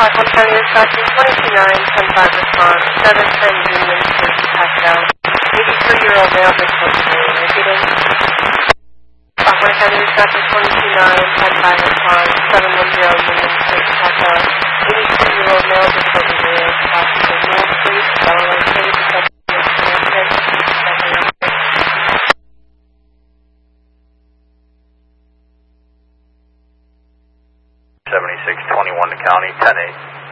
Rockland County Dispatcher 229, 10-5 response, 710 Union Street, Pascal. 83-year-old male dislocated. Repeating. Rockland County Dispatcher 229, 10-5 response, 710 Union Street, Pascal. 83-year-old male dislocated. Pascal. Union Street, Delaware State, Detective. 7621 to County, 10-8.